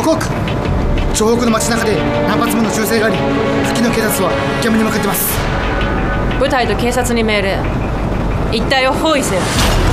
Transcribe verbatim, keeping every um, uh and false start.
告。城北の街中で何発もの銃声があり、付近の警察は現場に向かってます。 部隊と警察に命令。一帯を包囲せよ。